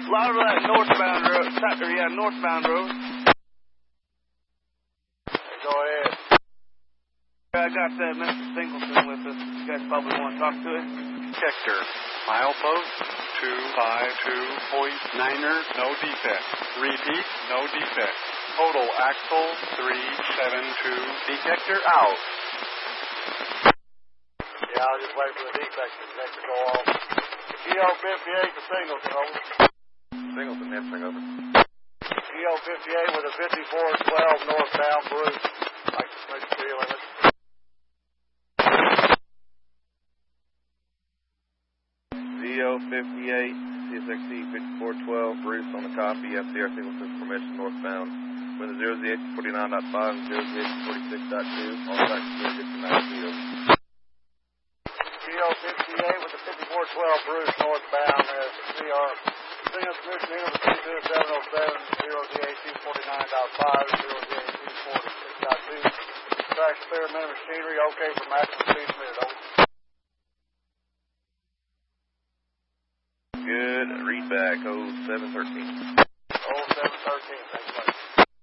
lot of that northbound road. Northbound road. Go ahead. I got that Mr. Singleton with us. You guys probably want to talk to him. Hector, milepost 252.9er, no defect. Repeat, no defect. Total axle 372. Detector out. Yeah, I'll just wait for the defect detector to go off. GO58 to Singleton, over. Singleton, answering over. GO58 with a 5412 northbound Bruce. Like the Smith speed limit. GO58, CSXC 5412, Bruce on the copy, FCR Singleton's permission northbound. Wind 0ZH49.5 and 0ZH46.2, all tracks 059 GO58 with the 5412 Bruce northbound, CR Signal Commission in over 22707, 0ZH49.5 and 0ZH46.2. Tracks clear, minimum machinery, okay for maximum speed limit, over. Good. Read back 0713. 0713. Thanks, buddy.